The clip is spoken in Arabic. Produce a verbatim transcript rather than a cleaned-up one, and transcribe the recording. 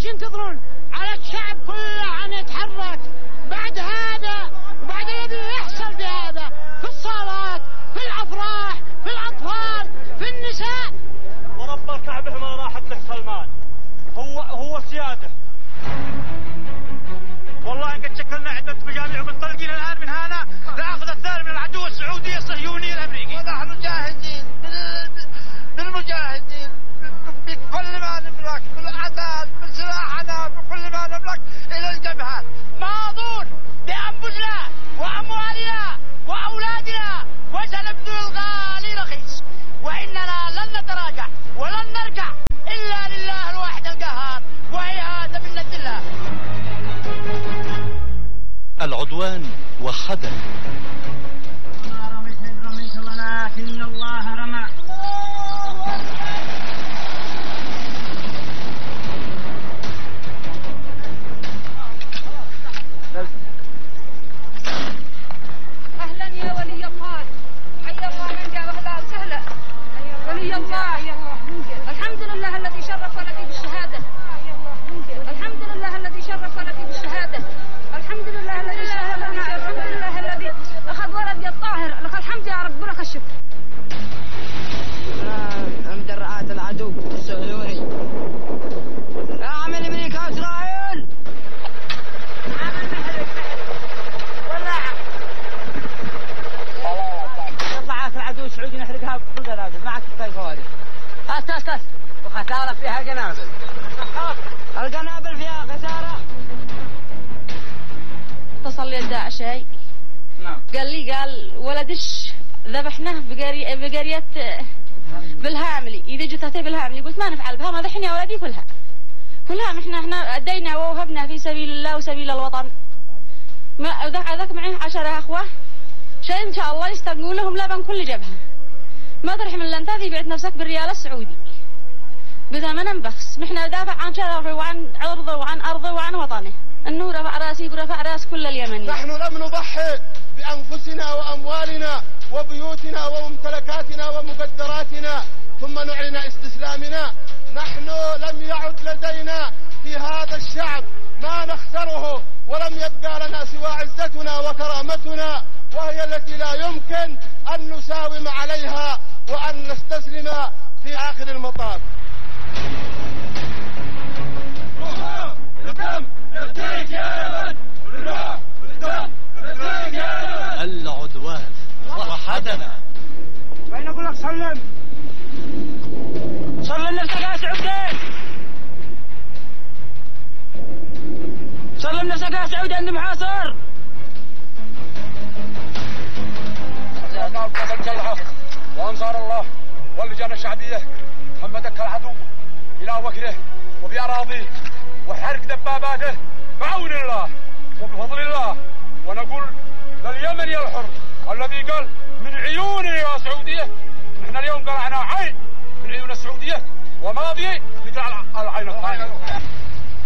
ينتظرون؟ على الشعب كله أن يتحرك بعد هذا وبعد الذي يحصل بهذا في الصالات، في الأفراح، في الأطفال، في النساء. ورب الكعبة ما راحت له سلمان، هو هو سياده. والله إن قد شكلنا عدة مجاميع ومنطلقين الآن من هنا لأخذ الثاني من العدو السعودي الصهيوني الأمريكي. ونحن جاهزين بالمجاهدين بكل ما نملك، بالعداد، بسلاحنا، بكل ما نملك إلى الجبهة. ماضون بأنفسنا وأموالنا وأولادنا، وسنبذل الغالي رخيص، وإننا لن نتراجع ولن نرجع إلا لله الواحد القهار، وهي هذا من الله. العدوان وحدنا. ما رميت رميت ولكن الله رمى. أهلا يا ولي الله، حي الله من جاء وأهلا وسهلا. ولي الله، الحمد لله الذي شرف لك بالشهادة، الحمد لله الذي شرف لك بالشهادة، الحمد لله الذي شهد لنا، الحمد لله الذي أخذ ولدي الطاهر، لك الحمد يا رب ولك الشكر. مدرعات العدو الصهيوني. يا عمل أمريكا وإسرائيل. طلعت العدو السعودي نحرقها بكل الأرض، معك كيف هذه؟ هات هات هات وخسارة فيها القنابل. القنابل فيها خسارة. اتصل لي الداعشي، نعم. قال لي قال ولدش ذبحناه بقرية بقرية بالهاملي، إذا جتتي بالهاملي. قلت ما نفعل بها، ما ذحني يا ولدي كلها كلها احنا احنا أدينا ووهبنا في سبيل الله وسبيل الوطن. ما ذاك معه عشرة أخوة، شيء إن شاء الله يستقنوا لهم لبن كل جبهة. ما ترحم إلا أنت ذي بعت نفسك بالريال السعودي بثمن بخس. نحن ندافع عن شرفه وعن عرضه وعن أرضه وعن وطنه. إنه رفع راسي برفع راس كل اليمنيين. نحن لم نضحي بأنفسنا وأموالنا وبيوتنا وممتلكاتنا ومقدراتنا ثم نعلن استسلامنا. نحن لم يعد لدينا في هذا الشعب ما نخسره، ولم يبقى لنا سوى عزتنا وكرامتنا، وهي التي لا يمكن أن نساوم عليها وأن نستسلم في آخر المطاف. العدوان وحدنا. وين أقول لك سلم سلم نفسك يا سعودي، سلم نفسك يا سعودي، عندي محاصر. أبناء القوات المسلحة وأنصار الله واللجان الشعبية حمدك العدو إلى وكره وفي أراضيه وحرق دباباته بعون الله وبفضل الله. ونقول لليمن يا الحر الذي قال من عيوني يا سعودية، نحن اليوم قلعنا عين من عيون السعودية وماضي نقلع العين الثانية.